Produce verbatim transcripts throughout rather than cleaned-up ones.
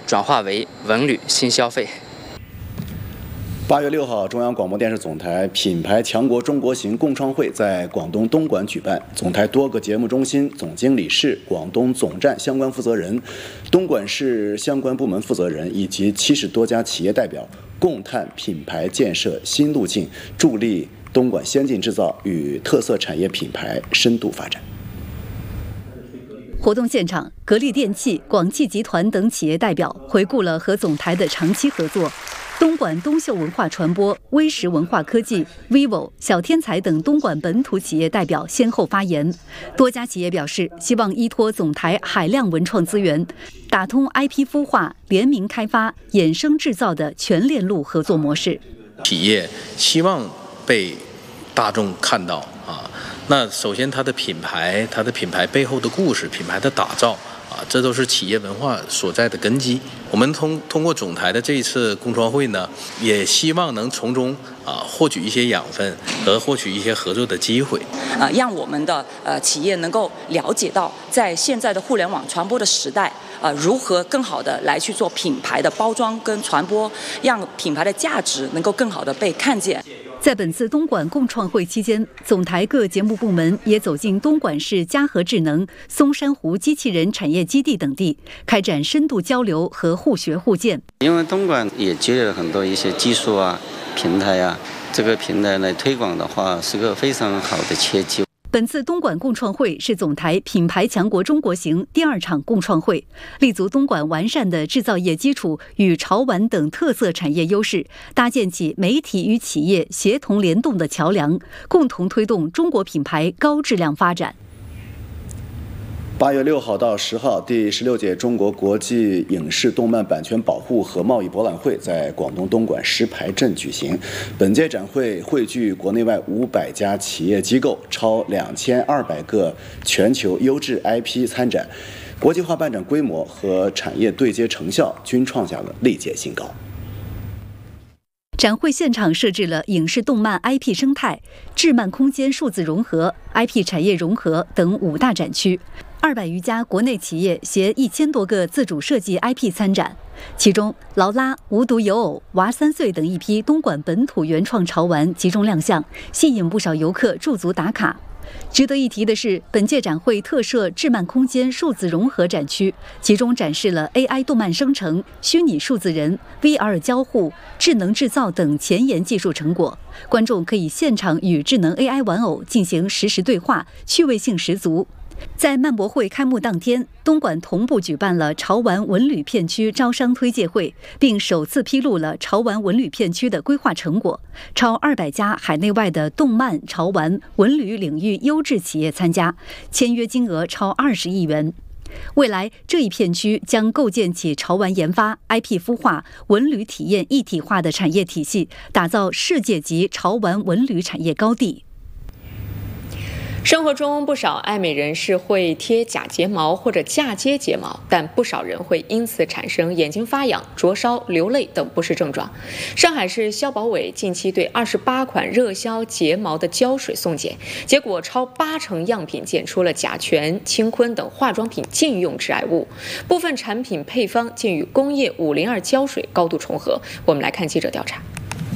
转化为文旅新消费。 八月六号，中央广播电视总台品牌强国中国行共创会在广东东莞举办，总台多个节目中心总经理室、广东总站相关负责人、东莞市相关部门负责人以及七十多家企业代表共探品牌建设新路径，助力东莞先进制造与特色产业品牌深度发展。 活动现场，格力电器、广汽集团等企业代表回顾了和总台的长期合作。东莞东秀文化传播、威实文化科技、vivo、小天才等东莞本土企业代表先后发言。多家企业表示，希望依托总台海量文创资源，打通 I P 孵化、联名开发、衍生制造的全链路合作模式。 企业希望被大众看到啊，那首先它的品牌、它的品牌背后的故事、品牌的打造。啊，这都是企业文化所在的根基。我们通通过总台的这一次共创会呢，也希望能从中啊获取一些养分和获取一些合作的机会， 呃，让我们的呃企业能够了解到，在现在的互联网传播的时代，呃，如何更好的来去做品牌的包装跟传播，让品牌的价值能够更好的被看见。 在本次东莞共创会期间，总台各节目部门也走进东莞市嘉禾智能、松山湖机器人产业基地等地，开展深度交流和互学互鉴。 因为东莞也积累了很多一些技术啊、平台啊，这个平台来推广的话，是个非常好的契机。 本次东莞共创会是总台品牌强国中国行第二场共创会，立足东莞完善的制造业基础与潮玩等特色产业优势，搭建起媒体与企业协同联动的桥梁，共同推动中国品牌高质量发展。 八月六号到十号，第十六届中国国际影视动漫版权保护和贸易博览会在广东东莞石牌镇举行。本届展会汇聚国内外五百家企业机构，超两千二百个全球优质 I P 参展，国际化办展规模和产业对接成效均创下了历届新高。 展会现场设置了影视动漫 I P 生态、智漫空间数字融合、I P 产业融合等五大展区。二百余家国内企业携一千多个自主设计 I P 参展，其中劳拉、无独有偶、娃三岁等一批东莞本土原创潮玩集中亮相，吸引不少游客驻足打卡。值得一提的是，本届展会特设智漫空间数字融合展区，其中展示了 A I 动漫生成、虚拟数字人、V R 交互、智能制造等前沿技术成果。观众可以现场与智能 A I 玩偶进行实时对话，趣味性十足。在漫博会开幕当天，东莞同步举办了潮玩文旅片区招商推介会，并首次披露了潮玩文旅片区的规划成果。超二百家海内外的动漫、潮玩、文旅领域优质企业参加，签约金额超二十亿元。未来这一片区将构建起潮玩研发、I P 孵化、文旅体验一体化的产业体系，打造世界级潮玩文旅产业高地。 生活中不少爱美人士会贴假睫毛或者嫁接睫毛，但不少人会因此产生眼睛发痒、灼烧、流泪等不适症状。上海市消保委近期对二十八款热销睫毛的胶水送检，结果超八成样品检出了甲醛、氰醌等化妆品禁用致癌物，部分产品配方竟与工业五零二胶水高度重合。我们来看记者调查。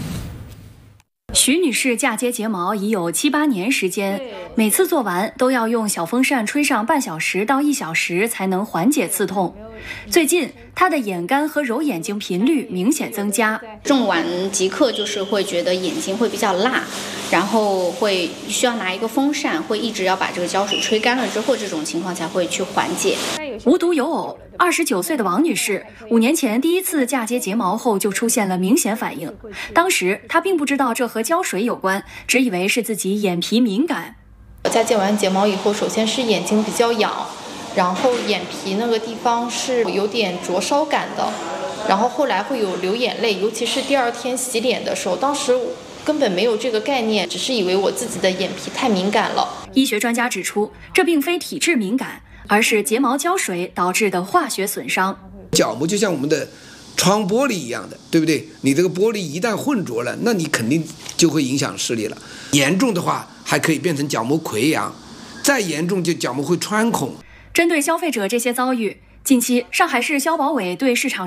徐女士嫁接睫毛已有七八年时间，每次做完都要用小风扇吹上半小时到一小时才能缓解刺痛。最近，她的眼干和揉眼睛频率明显增加， 种完即刻就是会觉得眼睛会比较辣，然后会需要拿一个风扇，会一直要把这个胶水吹干了之后，这种情况才会去缓解。 无独有偶，二十九岁的王女士五年前第一次嫁接睫毛后就出现了明显反应，当时她并不知道这和胶水有关，只以为是自己眼皮敏感。 嫁接完睫毛以后，首先是眼睛比较痒，然后眼皮那个地方是有点灼烧感的，然后后来会有流眼泪，尤其是第二天洗脸的时候，当时根本没有这个概念，只是以为我自己的眼皮太敏感了。 医学专家指出，这并非体质敏感，而是睫毛胶水导致的化学损伤。 角膜就像我们的窗玻璃一样的，对不对？你这个玻璃一旦混浊了，那你肯定就会影响视力了。严重的话还可以变成角膜溃疡，再严重就角膜会穿孔。 针对消费者这些遭遇，近期上海市消保委对市场